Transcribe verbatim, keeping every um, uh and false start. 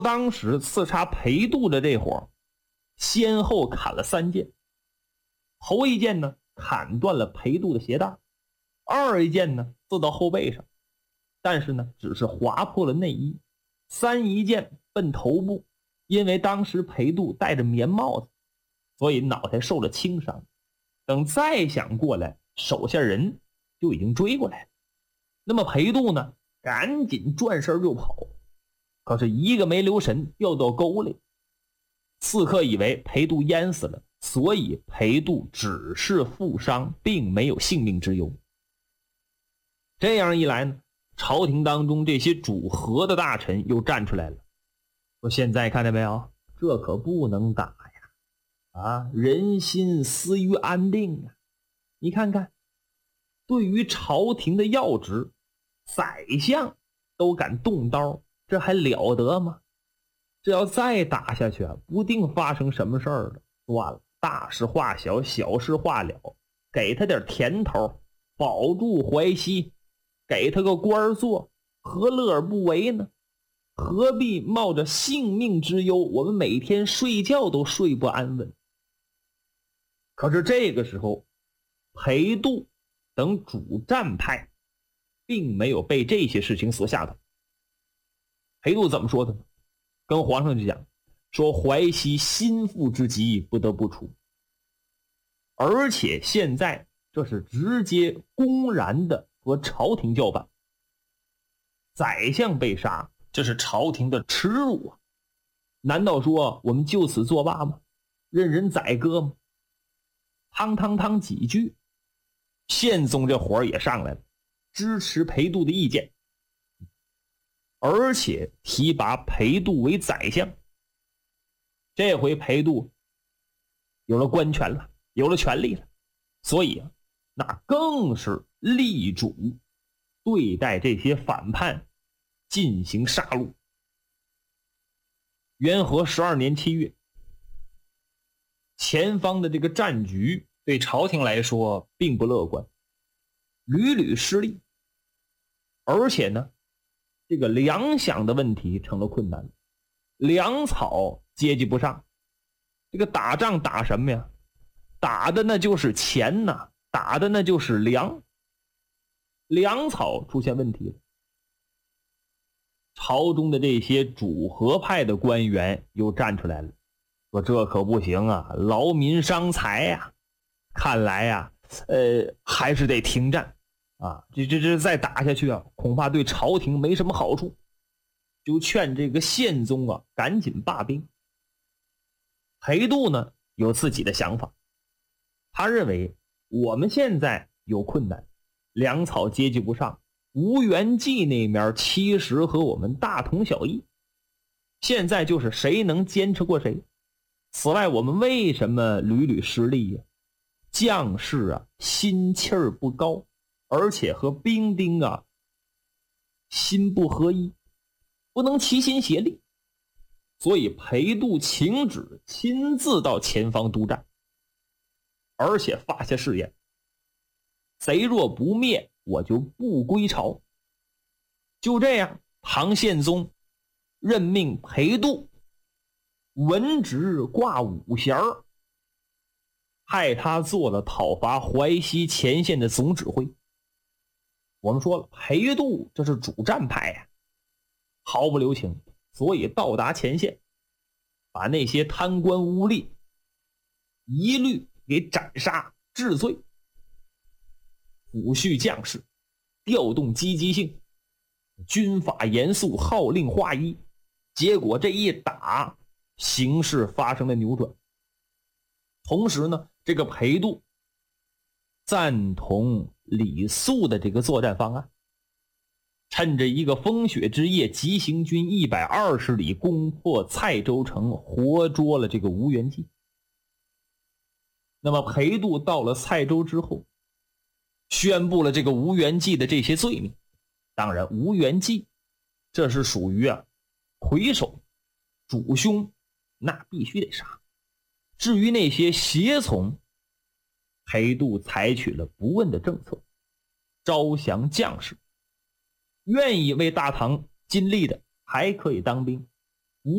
当时刺杀裴度的这伙先后砍了三剑，头一剑呢砍断了裴度的鞋带，二一剑呢刺到后背上，但是呢只是划破了内衣，三一剑奔头部，因为当时裴度戴着棉帽子，所以脑袋受了轻伤，等再想过来，手下人就已经追过来了。那么裴度呢赶紧转身就跑，可是一个没留神掉到沟里，刺客以为裴度淹死了，所以裴度只是负伤，并没有性命之忧。这样一来呢，朝廷当中这些主和的大臣又站出来了，说现在看见没有，这可不能打呀！啊，人心思于安定啊！你看看，对于朝廷的要职，宰相都敢动刀，这还了得吗？这要再打下去啊，不定发生什么事儿了。算了，大事化小，小事化了，给他点甜头，保住淮西，给他个官做，何乐而不为呢？何必冒着性命之忧，我们每天睡觉都睡不安稳。可是这个时候，裴度等主战派并没有被这些事情所吓倒。裴度怎么说的呢？跟皇上就讲说，淮西心腹之急不得不除，而且现在这是直接公然的和朝廷叫板，宰相被杀，这是朝廷的耻辱啊！难道说我们就此作罢吗？任人宰割吗？汤汤汤几句，宪宗这火也上来了，支持裴度的意见，而且提拔裴度为宰相。这回裴度有了官权了，有了权力了，所以啊，那更是力主对待这些反叛进行杀戮。元和十二年七月，前方的这个战局对朝廷来说并不乐观，屡屡失利，而且呢这个粮饷的问题成了困难，粮草接济不上，这个打仗打什么呀？打的那就是钱呐，打的那就是粮，粮草出现问题了。朝中的这些主和派的官员又站出来了，说这可不行啊，劳民伤财呀，看来呀，呃，还是得停战啊，这这这再打下去啊，恐怕对朝廷没什么好处，就劝这个宪宗啊赶紧罢兵。裴度呢有自己的想法，他认为我们现在有困难，粮草接济不上，吴元济那面其实和我们大同小异，现在就是谁能坚持过谁。此外，我们为什么屡屡失利呀？将士啊心气儿不高，而且和兵丁啊心不合一，不能齐心协力，所以裴度请旨亲自到前方督战，而且发下誓言，贼若不灭，我就不归朝。就这样，唐宪宗任命裴度文职挂五衔，派他做了讨伐淮西前线的总指挥。我们说了，裴度这是主战派呀，毫不留情，所以到达前线，把那些贪官污吏一律给斩杀治罪，抚恤将士，调动积极性，军法严肃，号令划一。结果这一打，形势发生了扭转。同时呢，这个裴度赞同李肃的这个作战方案，趁着一个风雪之夜，急行军一百二十里，攻破蔡州城，活捉了这个吴元济。那么裴度到了蔡州之后，宣布了这个吴元济的这些罪名。当然，吴元济这是属于啊魁首主凶，那必须得杀。至于那些胁从，裴度采取了不问的政策，招降将士，愿意为大唐尽力的还可以当兵，